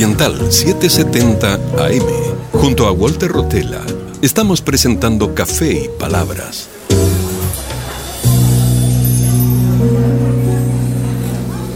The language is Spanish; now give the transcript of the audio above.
Oriental 770 AM. Junto a Walter Rotella, estamos presentando Café y Palabras.